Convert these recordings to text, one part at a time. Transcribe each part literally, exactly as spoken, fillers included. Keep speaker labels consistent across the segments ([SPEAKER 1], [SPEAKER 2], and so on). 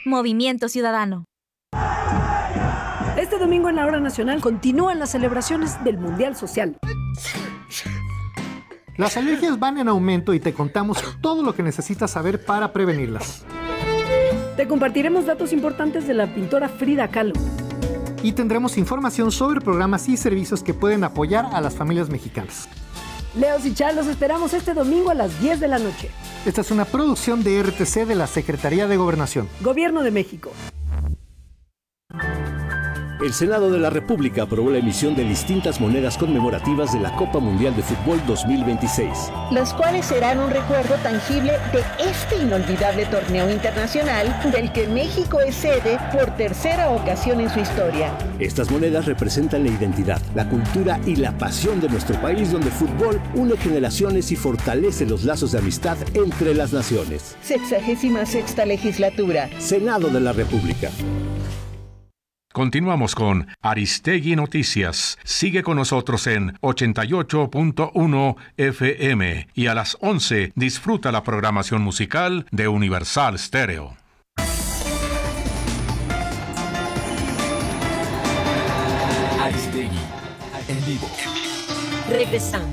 [SPEAKER 1] Movimiento Ciudadano.
[SPEAKER 2] Este domingo en la Hora Nacional continúan las celebraciones del Mundial Social.
[SPEAKER 3] Las alergias van en aumento y te contamos todo lo que necesitas saber para prevenirlas.
[SPEAKER 2] Te compartiremos datos importantes de la pintora Frida Kahlo.
[SPEAKER 3] Y tendremos información sobre programas y servicios que pueden apoyar a las familias mexicanas.
[SPEAKER 2] Leos y Char, los esperamos este domingo a las diez de la noche.
[SPEAKER 3] Esta es una producción de R T C de la Secretaría de Gobernación.
[SPEAKER 2] Gobierno de México.
[SPEAKER 4] El Senado de la República aprobó la emisión de distintas monedas conmemorativas de la Copa Mundial de Fútbol dos mil veintiséis.
[SPEAKER 5] Las cuales serán un recuerdo tangible de este inolvidable torneo internacional del que México es sede por tercera ocasión en su historia.
[SPEAKER 4] Estas monedas representan la identidad, la cultura y la pasión de nuestro país, donde el fútbol une generaciones y fortalece los lazos de amistad entre las naciones.
[SPEAKER 5] Sexagésima sexta legislatura.
[SPEAKER 4] Senado de la República.
[SPEAKER 6] Continuamos con Aristegui Noticias. Sigue con nosotros en ochenta y ocho punto uno F M y a las once disfruta la programación musical de Universal Stereo.
[SPEAKER 7] Aristegui en vivo.
[SPEAKER 8] Regresamos.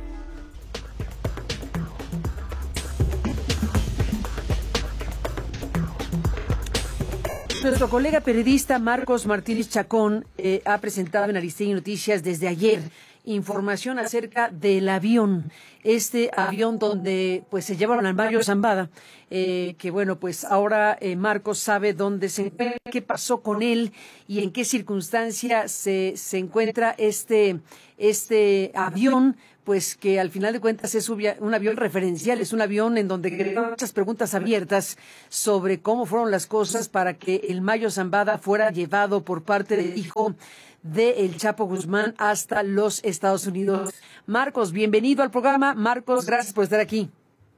[SPEAKER 2] Nuestro colega periodista Marcos Martínez Chacón eh, ha presentado en Aristegui Noticias desde ayer información acerca del avión, este avión donde pues se llevaron al Mayo Zambada, eh, que bueno, pues ahora eh, Marcos sabe dónde se encuentra, qué pasó con él y en qué circunstancia se, se encuentra este, este avión, pues que al final de cuentas es un avión referencial, es un avión en donde quedan muchas preguntas abiertas sobre cómo fueron las cosas para que el Mayo Zambada fuera llevado por parte del hijo de El Chapo Guzmán hasta los Estados Unidos. Marcos, bienvenido al programa. Marcos, gracias por estar aquí.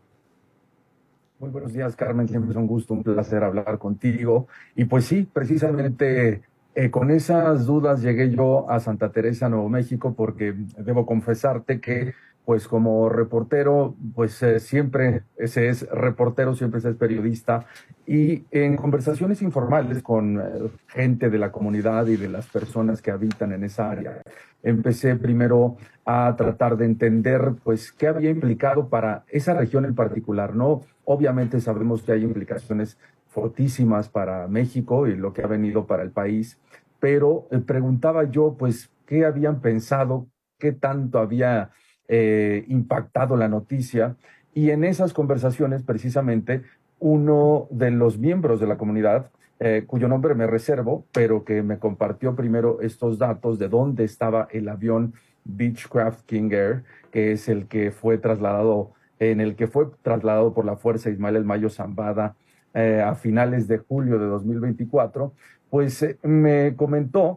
[SPEAKER 9] Muy buenos días, Carmen. Siempre es un gusto, un placer hablar contigo. Y pues sí, precisamente eh, con esas dudas llegué yo a Santa Teresa, Nuevo México, porque debo confesarte que pues como reportero, pues eh, siempre se es reportero, siempre se es periodista, y en conversaciones informales con eh, gente de la comunidad y de las personas que habitan en esa área, empecé primero a tratar de entender pues qué había implicado para esa región en particular, ¿no? Obviamente sabemos que hay implicaciones fortísimas para México y lo que ha venido para el país, pero eh, preguntaba yo pues qué habían pensado, qué tanto había Eh, impactado la noticia, y en esas conversaciones precisamente uno de los miembros de la comunidad, eh, cuyo nombre me reservo, pero que me compartió primero estos datos de dónde estaba el avión Beechcraft King Air, que es el que fue trasladado, en el que fue trasladado por la Fuerza Ismael El Mayo Zambada eh, a finales de julio de dos mil veinticuatro, pues eh, me comentó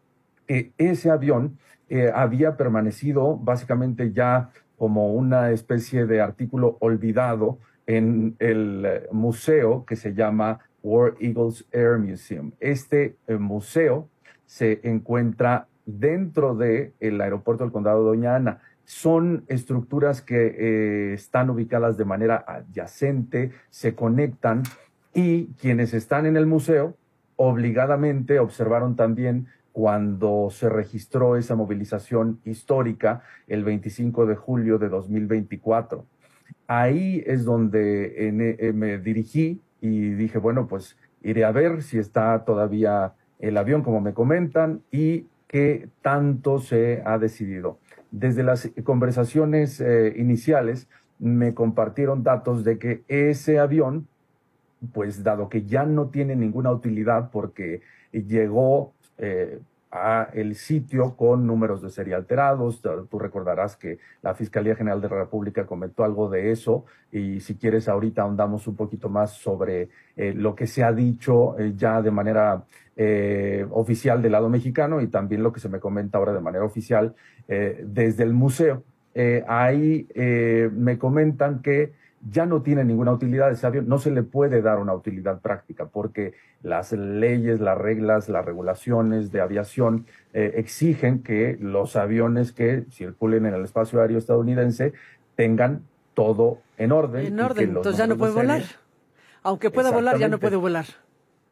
[SPEAKER 9] que ese avión Eh, había permanecido básicamente ya como una especie de artículo olvidado en el eh, museo que se llama War Eagles Air Museum. Este eh, museo se encuentra dentro del aeropuerto del Condado de Doña Ana. Son estructuras que eh, están ubicadas de manera adyacente, se conectan, y quienes están en el museo obligadamente observaron también cuando se registró esa movilización histórica el veinticinco de julio de dos mil veinticuatro. Ahí es donde en, eh, me dirigí y dije, bueno, pues iré a ver si está todavía el avión, como me comentan, y qué tanto se ha decidido. Desde las conversaciones eh, iniciales me compartieron datos de que ese avión, pues dado que ya no tiene ninguna utilidad porque llegó Eh, a el sitio con números de serie alterados. Tú recordarás que la Fiscalía General de la República comentó algo de eso, y si quieres ahorita ahondamos un poquito más sobre eh, lo que se ha dicho eh, ya de manera eh, oficial del lado mexicano, y también lo que se me comenta ahora de manera oficial eh, desde el museo. Eh, ahí eh, me comentan que ya no tiene ninguna utilidad ese avión, no se le puede dar una utilidad práctica porque las leyes, las reglas, las regulaciones de aviación eh, exigen que los aviones que circulen en el espacio aéreo estadounidense tengan todo en orden.
[SPEAKER 2] En orden, entonces ya no puede volar. Aunque pueda volar, ya no puede volar.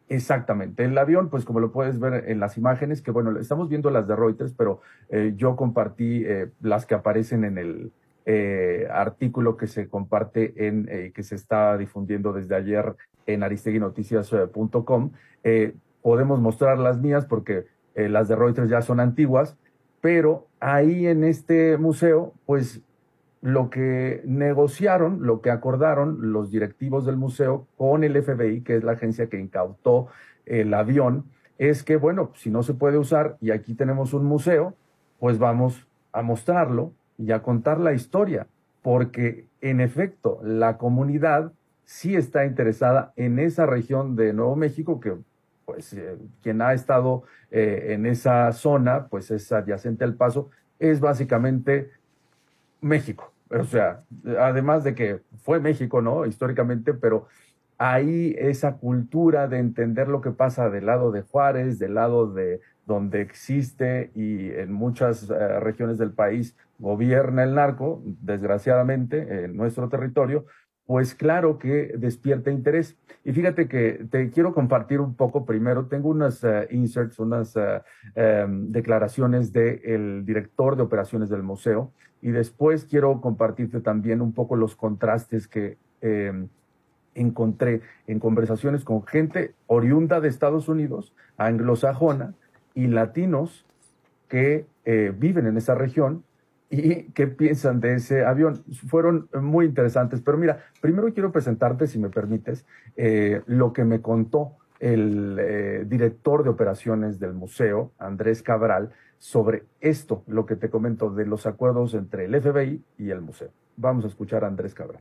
[SPEAKER 9] Exactamente. El avión, pues como lo puedes ver en las imágenes, que bueno, estamos viendo las de Reuters, pero eh, yo compartí eh, las que aparecen en el eh, artículo que se comparte en, eh, que se está difundiendo desde ayer en aristegui noticias punto com. Eh, podemos mostrar las mías porque eh, las de Reuters ya son antiguas, pero ahí en este museo, pues lo que negociaron, lo que acordaron los directivos del museo con el F B I, que es la agencia que incautó el avión, es que, bueno, si no se puede usar y aquí tenemos un museo, pues vamos a mostrarlo y a contar la historia, porque en efecto la comunidad sí está interesada en esa región de Nuevo México, que pues eh, quien ha estado eh, en esa zona, pues es adyacente al Paso, es básicamente México. O sea, además de que fue México, ¿no? Históricamente, pero ahí esa cultura de entender lo que pasa del lado de Juárez, del lado de donde existe y en muchas uh, regiones del país gobierna el narco, desgraciadamente, en nuestro territorio, pues claro que despierta interés. Y fíjate que te quiero compartir un poco primero, tengo unas uh, inserts, unas uh, um, declaraciones del director de operaciones del museo, y después quiero compartirte también un poco los contrastes que eh, encontré en conversaciones con gente oriunda de Estados Unidos, anglosajona, y latinos que eh, viven en esa región y qué piensan de ese avión. Fueron muy interesantes, pero mira, primero quiero presentarte, si me permites, eh, lo que me contó el eh, director de operaciones del museo, Andrés Cabral, sobre esto, lo que te comento de los acuerdos entre el F B I y el museo. Vamos a escuchar a Andrés Cabral.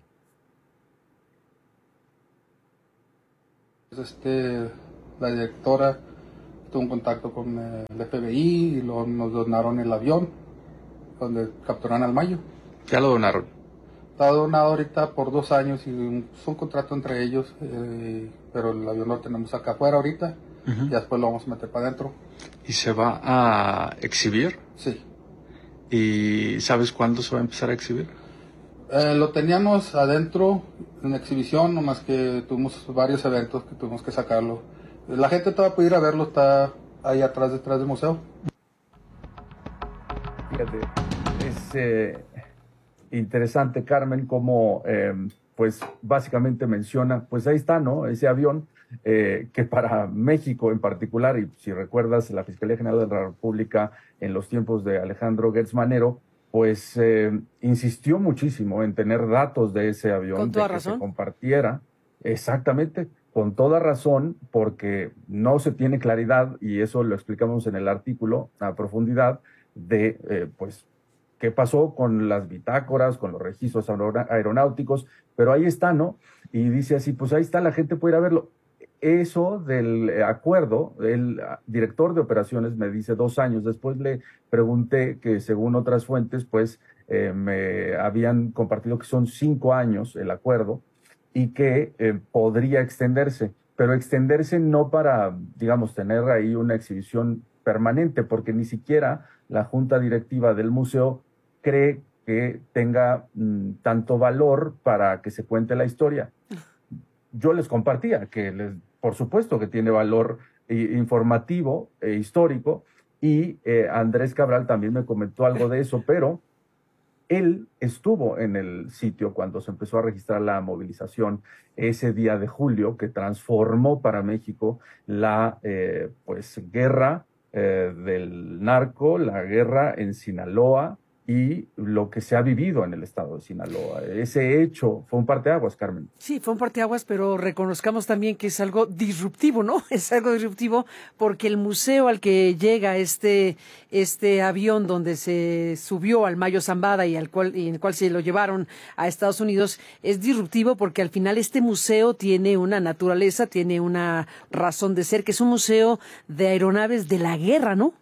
[SPEAKER 1] Este, la directora tuvo un contacto con el F B I y lo, nos donaron el avión donde capturaron al Mayo.
[SPEAKER 7] ¿Ya lo donaron?
[SPEAKER 1] Está donado ahorita por dos años y un, es un contrato entre ellos, eh, pero el avión lo tenemos acá afuera ahorita. Uh-huh. Y después lo vamos a meter para adentro.
[SPEAKER 7] ¿Y se va a exhibir?
[SPEAKER 1] Sí.
[SPEAKER 7] ¿Y sabes cuándo se va a empezar a exhibir?
[SPEAKER 1] Eh, lo teníamos adentro en exhibición, nomás que tuvimos varios eventos que tuvimos que sacarlo. La gente todavía puede ir a verlo, está ahí atrás, detrás del museo.
[SPEAKER 9] Fíjate, es eh, interesante, Carmen, como eh, pues básicamente menciona, pues ahí está, ¿no? Ese avión eh, que para México en particular, y si recuerdas, la Fiscalía General de la República en los tiempos de Alejandro Gertz Manero, pues eh, insistió muchísimo en tener datos de ese avión,
[SPEAKER 2] ¿Con toda
[SPEAKER 9] de que
[SPEAKER 2] razón?
[SPEAKER 9] se compartiera. Exactamente, con toda razón, porque no se tiene claridad, y eso lo explicamos en el artículo a profundidad, de eh, pues qué pasó con las bitácoras, con los registros aeronáuticos, pero ahí está, ¿no? Y dice así, pues ahí está, la gente puede ir a verlo. Eso del acuerdo, el director de operaciones me dice dos años, después le pregunté que según otras fuentes, pues eh, me habían compartido que son cinco años el acuerdo y que eh, podría extenderse, pero extenderse no para, digamos, tener ahí una exhibición permanente, porque ni siquiera la junta directiva del museo cree que tenga mmm, tanto valor para que se cuente la historia. Yo les compartía que, les, por supuesto, que tiene valor eh, informativo e histórico, y eh, Andrés Cabral también me comentó algo de eso, pero él estuvo en el sitio cuando se empezó a registrar la movilización ese día de julio, que transformó para México la eh, pues, guerra eh, del narco, la guerra en Sinaloa, y lo que se ha vivido en el estado de Sinaloa. Ese hecho fue un parteaguas, Carmen.
[SPEAKER 2] Sí, fue un parteaguas, pero reconozcamos también que es algo disruptivo, ¿no? Es algo disruptivo porque el museo al que llega este este avión donde se subió al Mayo Zambada y al cual y en el cual se lo llevaron a Estados Unidos es disruptivo porque al final este museo tiene una naturaleza, tiene una razón de ser, que es un museo de aeronaves de la guerra, ¿no?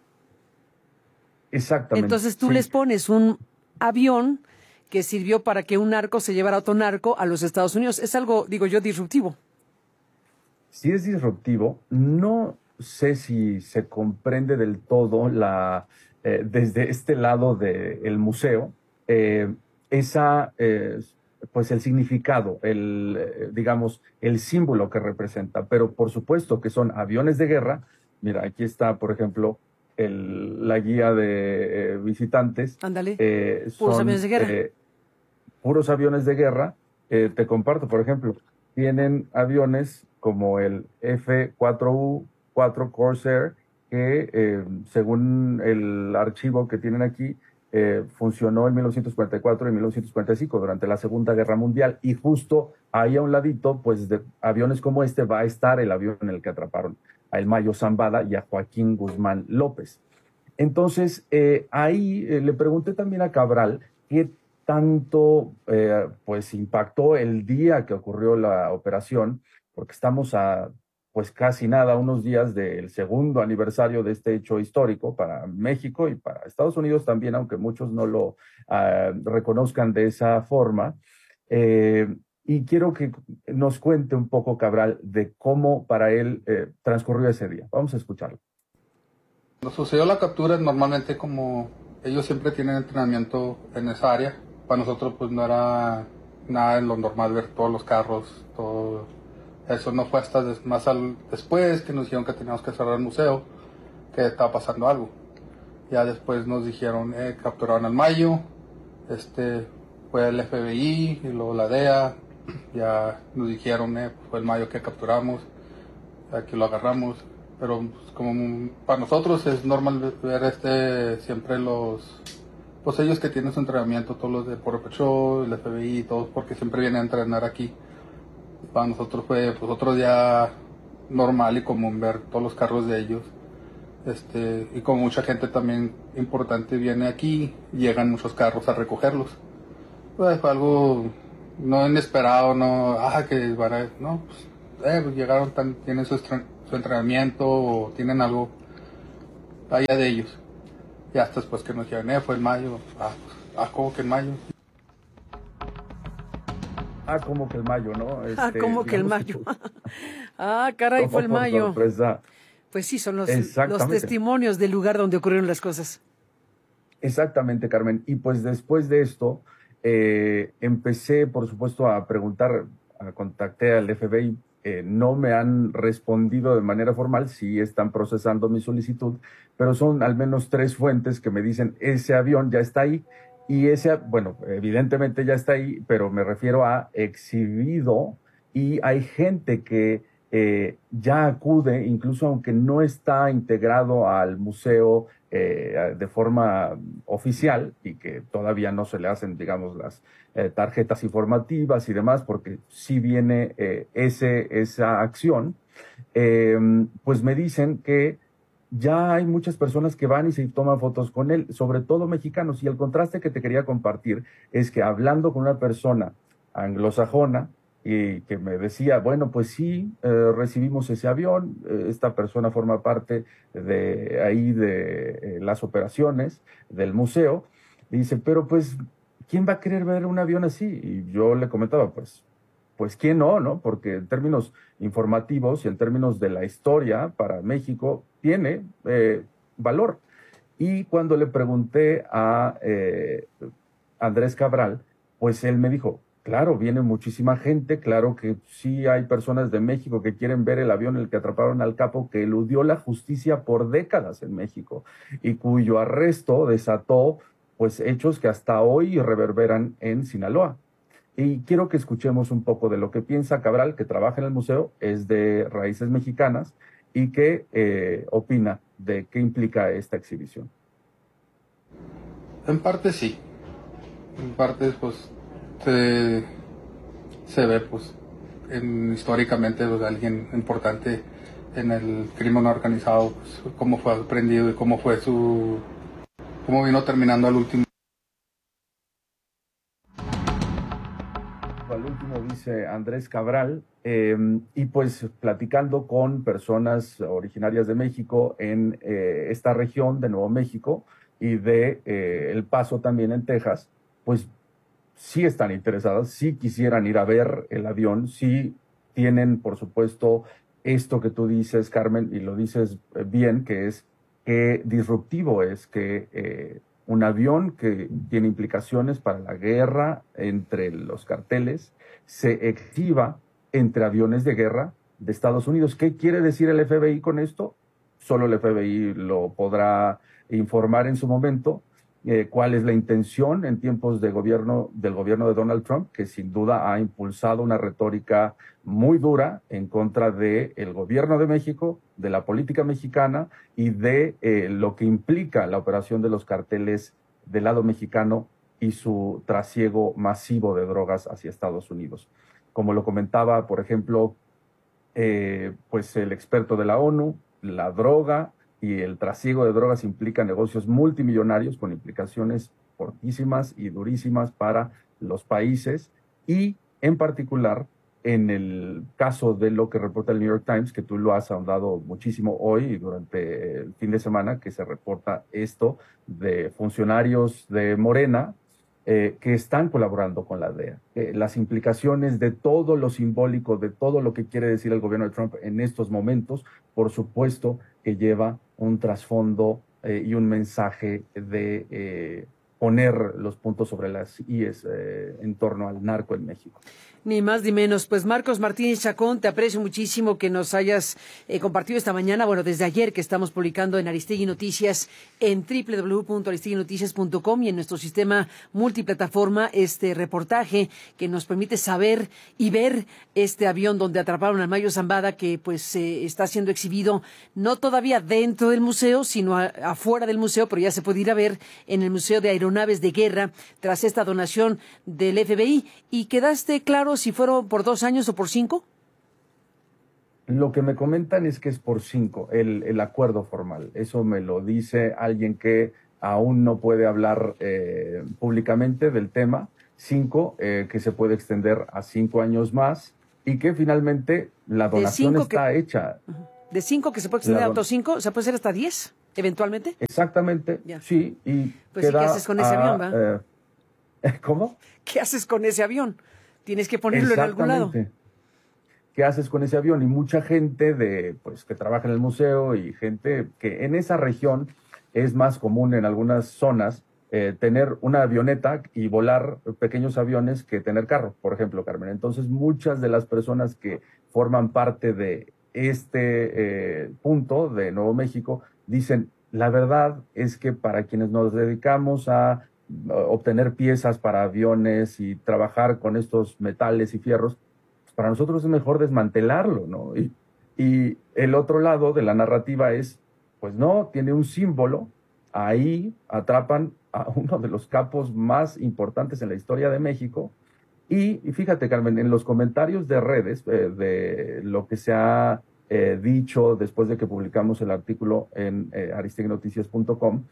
[SPEAKER 9] Exactamente.
[SPEAKER 2] Entonces tú
[SPEAKER 9] sí.
[SPEAKER 2] les pones un avión que sirvió para que un narco se llevara a otro narco a los Estados Unidos. Es algo, digo yo, disruptivo.
[SPEAKER 9] Sí es disruptivo. No sé si se comprende del todo la eh, desde este lado del museo eh, esa eh, pues el significado, el, eh, digamos, el símbolo que representa. Pero por supuesto que son aviones de guerra. Mira, aquí está, por ejemplo, el, la guía de eh, visitantes.
[SPEAKER 2] Ándale,
[SPEAKER 9] eh,
[SPEAKER 2] puros
[SPEAKER 9] son,
[SPEAKER 2] aviones de guerra.
[SPEAKER 9] Eh, puros aviones de guerra. Eh, te comparto, por ejemplo, tienen aviones como el F cuatro U cuatro Corsair, que eh, según el archivo que tienen aquí, eh, funcionó en mil novecientos cuarenta y cuatro y mil novecientos cuarenta y cinco durante la Segunda Guerra Mundial, y justo ahí a un ladito, pues de aviones como este va a estar el avión en el que atraparon a El Mayo Zambada y a Joaquín Guzmán López. Entonces, eh, ahí eh, le pregunté también a Cabral qué tanto eh, pues impactó el día que ocurrió la operación, porque estamos a pues casi nada, unos días del segundo aniversario de este hecho histórico para México y para Estados Unidos también, aunque muchos no lo uh, reconozcan de esa forma. Eh, y quiero que nos cuente un poco, Cabral, de cómo para él eh, transcurrió ese día. Vamos a escucharlo.
[SPEAKER 1] Cuando sucedió la captura, normalmente como ellos siempre tienen entrenamiento en esa área, para nosotros pues no era nada en lo normal ver todos los carros, todo eso. No fue hasta des, más al, después que nos dijeron que teníamos que cerrar el museo, que estaba pasando algo. Ya después nos dijeron, eh, capturaron al Mayo, este, fue el F B I y luego la D E A, ya nos dijeron, eh, fue el Mayo que capturamos, aquí lo agarramos. Pero pues, como para nosotros es normal ver este siempre los, pues ellos que tienen su entrenamiento, todos los de Border Patrol, el F B I, todos, porque siempre vienen a entrenar aquí. Para nosotros fue pues otro día normal y común ver todos los carros de ellos. Este, y como mucha gente también importante viene aquí, llegan muchos carros a recogerlos. Pues fue algo no inesperado, no, ah, que van a, no, pues, eh, pues llegaron, tan, tienen su, su entrenamiento o tienen algo allá de ellos. Y hasta después que nos dijeron, eh, fue en mayo, ah, pues, ah, ¿cómo que en mayo?
[SPEAKER 9] Ah, como que el Mayo, ¿no? Este,
[SPEAKER 2] ah, como que el Mayo. ah, caray, fue el Mayo.
[SPEAKER 9] Sorpresa.
[SPEAKER 2] Pues sí, son los, los testimonios del lugar donde ocurrieron las cosas.
[SPEAKER 9] Exactamente, Carmen. Y pues después de esto, eh, empecé, por supuesto, a preguntar, a contacté al F B I. Eh, no me han respondido de manera formal, sí están procesando mi solicitud, pero son al menos tres fuentes que me dicen, ese avión ya está ahí. Y ese, bueno, evidentemente ya está ahí, pero me refiero a exhibido, y hay gente que eh, ya acude, incluso aunque no está integrado al museo eh, de forma oficial, y que todavía no se le hacen, digamos, las eh, tarjetas informativas y demás, porque sí viene eh, ese, esa acción, eh, pues me dicen que ya hay muchas personas que van y se toman fotos con él, sobre todo mexicanos. Y el contraste que te quería compartir es que hablando con una persona anglosajona y que me decía, bueno, pues sí, eh, recibimos ese avión, eh, esta persona forma parte de ahí de eh, las operaciones del museo, y dice, pero pues, ¿quién va a querer ver un avión así? Y yo le comentaba, pues, pues quién no, ¿no? Porque en términos informativos y en términos de la historia para México tiene eh, valor. Y cuando le pregunté a eh, Andrés Cabral, pues él me dijo, claro, viene muchísima gente, claro que sí hay personas de México que quieren ver el avión en el que atraparon al capo, que eludió la justicia por décadas en México y cuyo arresto desató pues hechos que hasta hoy reverberan en Sinaloa. Y quiero que escuchemos un poco de lo que piensa Cabral, que trabaja en el museo, es de raíces mexicanas, y que eh, opina de qué implica esta exhibición.
[SPEAKER 1] En parte sí. En parte pues se, se ve pues en, históricamente pues, alguien importante en el crimen organizado, pues, cómo fue aprendido y cómo fue su... cómo vino terminando al último.
[SPEAKER 9] Al último dice Andrés Cabral, eh, y pues platicando con personas originarias de México en eh, esta región de Nuevo México y de eh, El Paso también en Texas, pues sí están interesadas, sí quisieran ir a ver el avión, sí tienen por supuesto esto que tú dices, Carmen, y lo dices bien, que es que disruptivo es que eh, un avión que tiene implicaciones para la guerra entre los carteles, se exhiba entre aviones de guerra de Estados Unidos. ¿Qué quiere decir el F B I con esto? Solo el F B I lo podrá informar en su momento. Eh, cuál es la intención en tiempos de gobierno, del gobierno de Donald Trump, que sin duda ha impulsado una retórica muy dura en contra del gobierno de México, de la política mexicana y de eh, lo que implica la operación de los carteles del lado mexicano y su trasiego masivo de drogas hacia Estados Unidos. Como lo comentaba, por ejemplo, eh, pues el experto de la ONU, la droga y el trasiego de drogas implica negocios multimillonarios con implicaciones fortísimas y durísimas para los países y en particular en el caso de lo que reporta el New York Times, que tú lo has ahondado muchísimo hoy y durante el fin de semana, que se reporta esto de funcionarios de Morena eh, que están colaborando con la D E A. Eh, las implicaciones de todo lo simbólico, de todo lo que quiere decir el gobierno de Trump en estos momentos, por supuesto que lleva un trasfondo eh, y un mensaje de eh, poner los puntos sobre las íes eh, en torno al narco en México.
[SPEAKER 2] Ni más ni menos. Pues Marcos Martínez Chacón, te aprecio muchísimo que nos hayas eh, compartido esta mañana, bueno, desde ayer que estamos publicando en Aristegui Noticias en doble u doble u doble u punto aristegui noticias punto com y en nuestro sistema multiplataforma este reportaje que nos permite saber y ver este avión donde atraparon al Mayo Zambada, que pues eh, está siendo exhibido no todavía dentro del museo, sino a, afuera del museo, pero ya se puede ir a ver en el Museo de Aeronaves de Guerra tras esta donación del F B I. ¿Y quedaste claro si fueron por dos años o por cinco?
[SPEAKER 9] Lo que me comentan es que es por cinco, el, el acuerdo formal. Eso me lo dice alguien que aún no puede hablar eh, públicamente del tema. Cinco, eh, que se puede extender a cinco años más y que finalmente la donación está que, hecha.
[SPEAKER 2] De cinco que se puede extender a otros cinco, ¿se puede hacer hasta diez eventualmente?
[SPEAKER 9] Exactamente, ya. Sí. Y
[SPEAKER 2] pues sí, ¿qué haces con ese
[SPEAKER 9] a,
[SPEAKER 2] avión, va?
[SPEAKER 9] Eh, ¿Cómo?
[SPEAKER 2] ¿Qué haces con ese avión? Tienes que ponerlo en algún lado.
[SPEAKER 9] ¿Qué haces con ese avión? Y mucha gente de, pues, que trabaja en el museo y gente que en esa región es más común en algunas zonas eh, tener una avioneta y volar pequeños aviones que tener carro, por ejemplo, Carmen. Entonces, muchas de las personas que forman parte de este eh, punto de Nuevo México dicen, la verdad es que para quienes nos dedicamos a obtener piezas para aviones y trabajar con estos metales y fierros, pues para nosotros es mejor desmantelarlo, ¿no? Y, y el otro lado de la narrativa es, pues no, tiene un símbolo, ahí atrapan a uno de los capos más importantes en la historia de México, y, y fíjate, Carmen, en los comentarios de redes, eh, de lo que se ha eh, dicho después de que publicamos el artículo en eh, aristegui noticias punto com,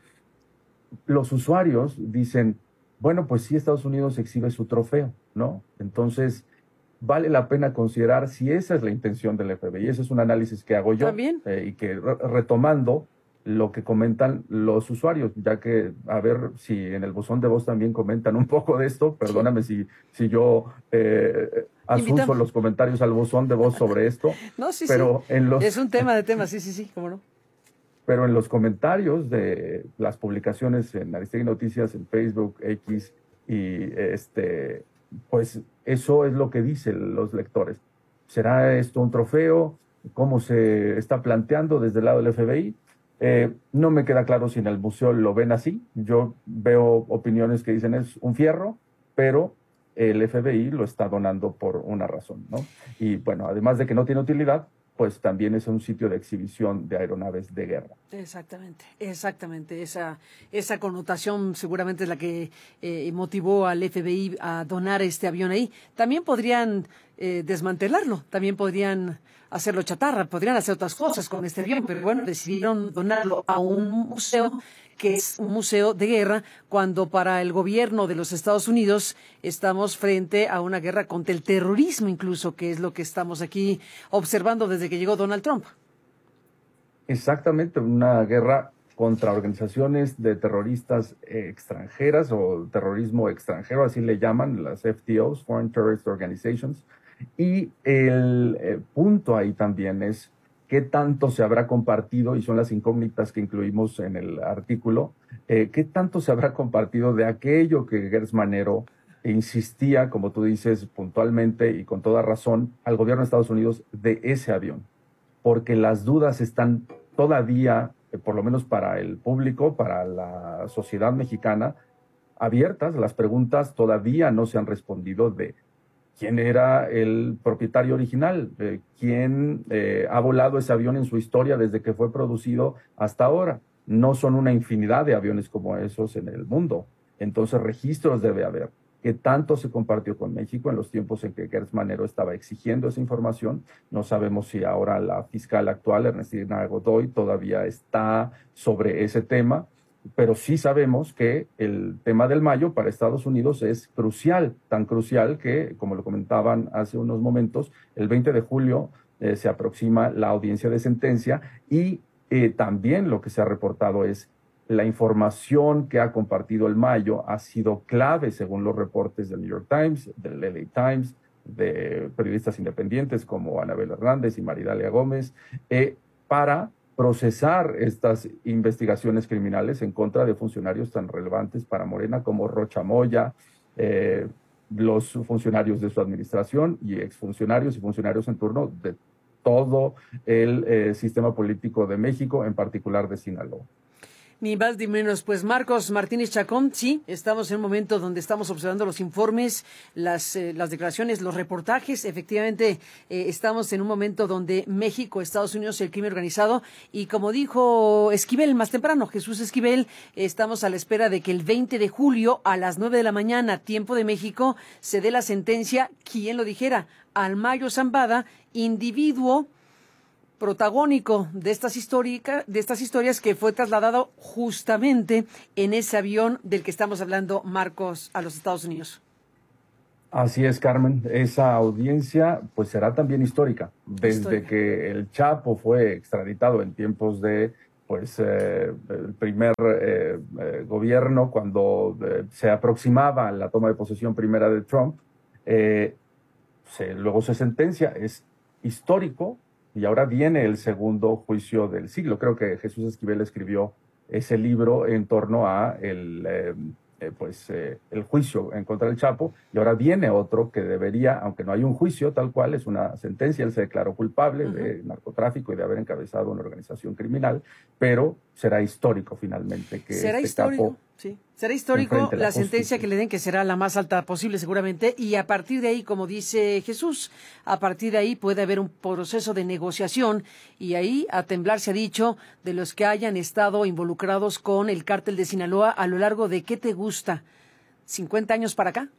[SPEAKER 9] los usuarios dicen, bueno, pues sí, Estados Unidos exhibe su trofeo, ¿no? Entonces, vale la pena considerar si esa es la intención del F B I. Ese es un análisis que hago yo.
[SPEAKER 2] ¿También?
[SPEAKER 9] Eh, y que re retomando lo que comentan los usuarios, ya que a ver si en el buzón de voz también comentan un poco de esto. Perdóname si, si yo eh, asuso los comentarios al buzón de voz sobre esto.
[SPEAKER 2] No, sí,
[SPEAKER 9] pero
[SPEAKER 2] sí.
[SPEAKER 9] En los...
[SPEAKER 2] Es un tema de temas, sí, sí, sí, cómo no.
[SPEAKER 9] Pero en los comentarios de las publicaciones en Aristegui Noticias, en Facebook, X, y este, pues eso es lo que dicen los lectores. ¿Será esto un trofeo? ¿Cómo se está planteando desde el lado del F B I? Eh, no me queda claro si en el museo lo ven así. Yo veo opiniones que dicen es un fierro, pero el F B I lo está donando por una razón, ¿no? Y bueno, además de que no tiene utilidad, pues también es un sitio de exhibición de aeronaves de guerra.
[SPEAKER 2] Exactamente, exactamente. Esa, esa connotación seguramente es la que eh, motivó al F B I a donar este avión ahí. También podrían eh, desmantelarlo, también podrían hacerlo chatarra, podrían hacer otras cosas con este avión, pero bueno, decidieron donarlo a un museo que es un museo de guerra, cuando para el gobierno de los Estados Unidos estamos frente a una guerra contra el terrorismo incluso, que es lo que estamos aquí observando desde que llegó Donald Trump.
[SPEAKER 9] Exactamente, una guerra contra organizaciones de terroristas extranjeras o terrorismo extranjero, así le llaman las F T Os, Foreign Terrorist Organizations. Y el eh, punto ahí también es qué tanto se habrá compartido, y son las incógnitas que incluimos en el artículo, eh, qué tanto se habrá compartido de aquello que Gertz Manero insistía, como tú dices, puntualmente y con toda razón, al gobierno de Estados Unidos de ese avión. Porque las dudas están todavía, eh, por lo menos para el público, para la sociedad mexicana, abiertas. Las preguntas todavía no se han respondido de quién era el propietario original, eh, quién eh, ha volado ese avión en su historia desde que fue producido hasta ahora. No son una infinidad de aviones como esos en el mundo. Entonces registros debe haber. ¿Qué tanto se compartió con México en los tiempos en que Gertz Manero estaba exigiendo esa información? No sabemos si ahora la fiscal actual, Ernestina Godoy, todavía está sobre ese tema, pero sí sabemos que el tema del Mayo para Estados Unidos es crucial, tan crucial que, como lo comentaban hace unos momentos, el veinte de julio eh, se aproxima la audiencia de sentencia y eh, también lo que se ha reportado es la información que ha compartido el Mayo ha sido clave, según los reportes del New York Times, del L A Times, de periodistas independientes como Anabel Hernández y Maridalia Gómez, eh, para procesar estas investigaciones criminales en contra de funcionarios tan relevantes para Morena como Rocha Moya, eh, los funcionarios de su administración y exfuncionarios y funcionarios en turno de todo el eh, sistema político de México, en particular de Sinaloa.
[SPEAKER 2] Ni más ni menos. Pues Marcos Martínez Chacón, sí, estamos en un momento donde estamos observando los informes, las, eh, las declaraciones, los reportajes. Efectivamente, eh, estamos en un momento donde México, Estados Unidos, el crimen organizado, y como dijo Esquivel más temprano, Jesús Esquivel, estamos a la espera de que el veinte de julio a las nueve de la mañana, tiempo de México, se dé la sentencia, quien lo dijera, al Mayo Zambada, individuo protagónico de estas, histórica, de estas historias que fue trasladado justamente en ese avión del que estamos hablando, Marcos, a los Estados Unidos.
[SPEAKER 9] Así es, Carmen. Esa audiencia pues será también histórica. Desde histórica. Que el Chapo fue extraditado en tiempos de pues eh, el primer eh, eh, gobierno, cuando eh, se aproximaba a la toma de posesión primera de Trump, eh, se, luego se sentencia, es histórico. Y ahora viene el segundo juicio del siglo. Creo que Jesús Esquivel escribió ese libro en torno a el, eh, eh, pues, eh, el juicio en contra del Chapo. Y ahora viene otro que debería, aunque no hay un juicio tal cual, es una sentencia. Él se declaró culpable uh-huh. de narcotráfico y de haber encabezado una organización criminal, pero será histórico finalmente que
[SPEAKER 2] ¿Será
[SPEAKER 9] este
[SPEAKER 2] histórico?
[SPEAKER 9] capo...
[SPEAKER 2] Sí. Será histórico la,
[SPEAKER 9] la
[SPEAKER 2] sentencia que le den, que será la más alta posible seguramente, y a partir de ahí, como dice Jesús, a partir de ahí puede haber un proceso de negociación, y ahí a temblar se ha dicho de los que hayan estado involucrados con el cártel de Sinaloa a lo largo de, ¿qué te gusta? ¿cincuenta años para acá?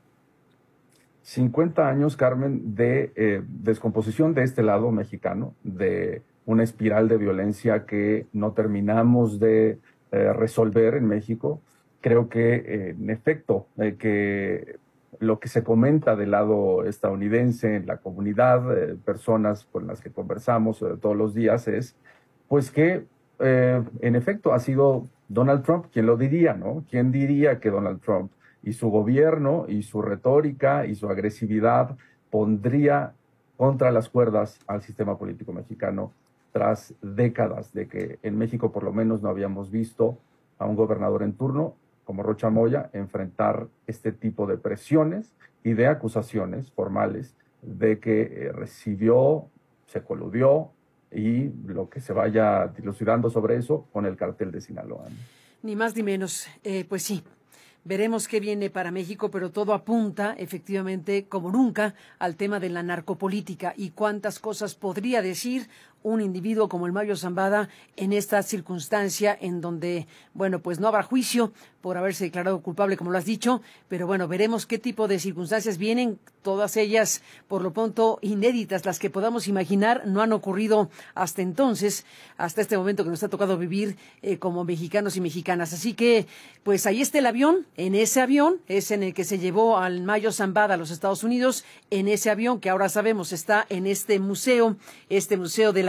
[SPEAKER 9] cincuenta años, Carmen, de eh, descomposición de este lado mexicano, de una espiral de violencia que no terminamos de eh, resolver en México. Creo que, eh, en efecto, eh, que lo que se comenta del lado estadounidense, en la comunidad, eh, personas con las que conversamos eh, todos los días, es pues que, eh, en efecto, ha sido Donald Trump quien lo diría, ¿no? ¿Quién diría que Donald Trump y su gobierno y su retórica y su agresividad pondría contra las cuerdas al sistema político mexicano tras décadas de que en México por lo menos no habíamos visto a un gobernador en turno como Rocha Moya enfrentar este tipo de presiones y de acusaciones formales de que eh, recibió, se coludió y lo que se vaya dilucidando sobre eso con el cártel de Sinaloa.
[SPEAKER 2] Ni más ni menos, eh, pues sí. Veremos qué viene para México, pero todo apunta, efectivamente, como nunca, al tema de la narcopolítica y cuántas cosas podría decir un individuo como el Mayo Zambada en esta circunstancia en donde, bueno, pues no habrá juicio por haberse declarado culpable, como lo has dicho, pero bueno, veremos qué tipo de circunstancias vienen, todas ellas, por lo pronto, inéditas, las que podamos imaginar, no han ocurrido hasta entonces, hasta este momento que nos ha tocado vivir eh, como mexicanos y mexicanas. Así que, pues ahí está el avión, en ese avión es en el que se llevó al Mayo Zambada a los Estados Unidos, en ese avión que ahora sabemos está en este museo, este museo de la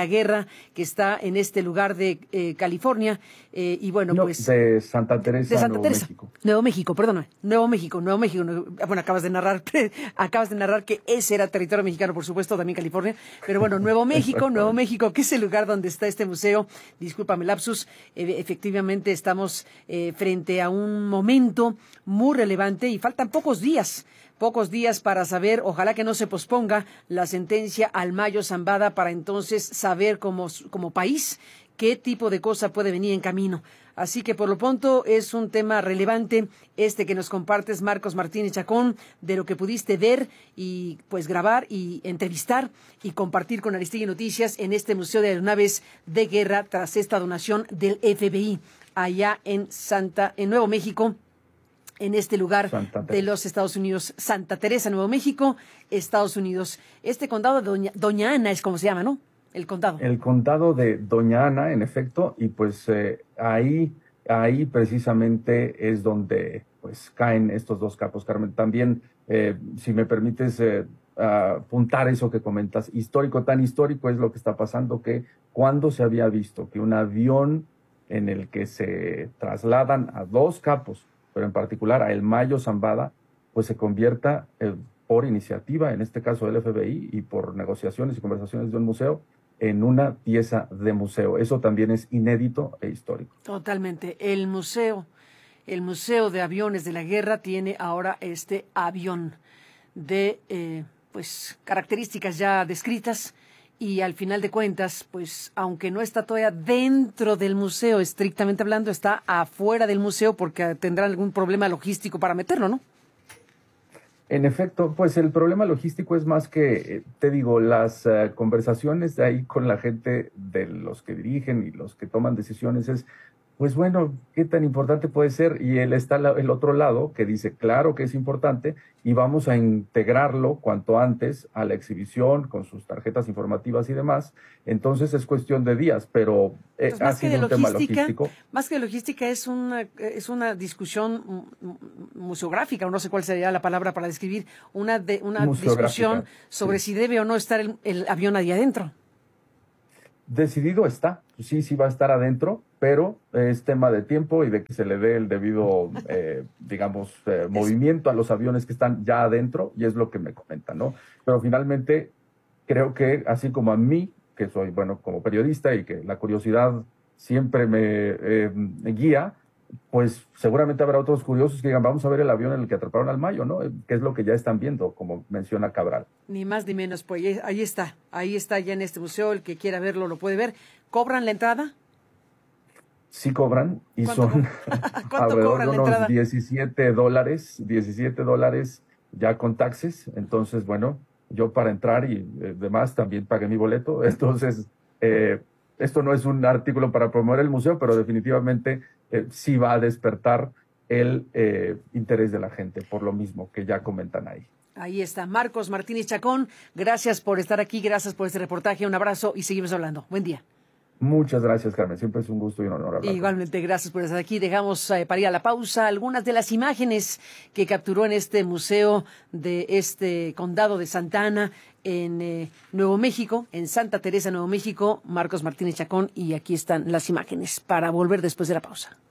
[SPEAKER 2] la Guerra, que está en este lugar de eh, California. Eh, y bueno,
[SPEAKER 9] no,
[SPEAKER 2] pues...
[SPEAKER 9] de Santa Teresa,
[SPEAKER 2] de Santa
[SPEAKER 9] Nuevo
[SPEAKER 2] Teresa.
[SPEAKER 9] México.
[SPEAKER 2] Nuevo México, perdóname. Nuevo México, Nuevo México. Nuevo, bueno, acabas de narrar, acabas de narrar que ese era territorio mexicano, por supuesto, también California. Pero bueno, Nuevo México, Nuevo México, que es el lugar donde está este museo. Discúlpame, lapsus. Eh, efectivamente, estamos eh, frente a un momento muy relevante y faltan pocos días. Pocos días para saber, ojalá que no se posponga la sentencia al Mayo Zambada para entonces saber como, como país qué tipo de cosa puede venir en camino. Así que por lo pronto es un tema relevante este que nos compartes, Marcos Martínez Chacón, de lo que pudiste ver y pues grabar y entrevistar y compartir con Aristegui Noticias en este Museo de Aeronaves de Guerra tras esta donación del F B I allá en Santa, en Nuevo México. En este lugar de los Estados Unidos, Santa Teresa, Nuevo México, Estados Unidos. Este condado de Doña, Doña Ana es como se llama, ¿no? El condado.
[SPEAKER 9] El condado de Doña Ana, en efecto, y pues eh, ahí, ahí precisamente es donde pues caen estos dos capos, Carmen. También, eh, si me permites eh, apuntar eso que comentas, histórico, tan histórico es lo que está pasando que cuando se había visto que un avión en el que se trasladan a dos capos, pero en particular a el Mayo Zambada, pues se convierta eh, por iniciativa, en este caso del F B I, y por negociaciones y conversaciones de un museo, en una pieza de museo. Eso también es inédito e histórico.
[SPEAKER 2] Totalmente. El museo, el Museo de Aviones de la Guerra tiene ahora este avión de eh, pues características ya descritas. Y al final de cuentas, pues, aunque no está todavía dentro del museo, estrictamente hablando, está afuera del museo porque tendrán algún problema logístico para meterlo, ¿no?
[SPEAKER 9] En efecto, pues el problema logístico es más que, te digo, las uh, conversaciones de ahí con la gente de los que dirigen y los que toman decisiones es, pues bueno, ¿qué tan importante puede ser? Y él está el otro lado que dice, claro que es importante y vamos a integrarlo cuanto antes a la exhibición con sus tarjetas informativas y demás. Entonces es cuestión de días, pero eh,
[SPEAKER 2] pues
[SPEAKER 9] ha sido un tema logístico.
[SPEAKER 2] Más que de logística es una, es una discusión museográfica, o no sé cuál sería la palabra para describir, una, de, una discusión sobre sí. si debe o no estar el, el avión ahí adentro.
[SPEAKER 9] Decidido está, sí, sí va a estar adentro, pero es tema de tiempo y de que se le dé el debido, eh, digamos, eh, movimiento a los aviones que están ya adentro, y es lo que me comentan, ¿no? Pero finalmente, creo que así como a mí, que soy, bueno, como periodista y que la curiosidad siempre me eh, guía, pues seguramente habrá otros curiosos que digan, vamos a ver el avión en el que atraparon al Mayo, ¿no? Que es lo que ya están viendo, como menciona Cabral.
[SPEAKER 2] Ni más ni menos, pues ahí está, ahí está ya en este museo, el que quiera verlo lo puede ver. ¿Cobran la entrada?
[SPEAKER 9] Sí cobran, y son alrededor de unos diecisiete dólares, diecisiete dólares ya con taxes. Entonces, bueno, yo para entrar y eh, demás también pagué mi boleto. Entonces, eh, esto no es un artículo para promover el museo, pero definitivamente eh, sí va a despertar el eh, interés de la gente, por lo mismo que ya comentan ahí.
[SPEAKER 2] Ahí está, Marcos Martínez Chacón, gracias por estar aquí, gracias por este reportaje, un abrazo y seguimos hablando. Buen día.
[SPEAKER 9] Muchas gracias, Carmen. Siempre es un gusto y un honor hablar.
[SPEAKER 2] Igualmente, gracias por estar aquí. Dejamos eh, para ir a la pausa algunas de las imágenes que capturó en este museo de este condado de Santa Ana, en eh, Nuevo México, en Santa Teresa, Nuevo México, Marcos Martínez Chacón, y aquí están las imágenes para volver después de la pausa.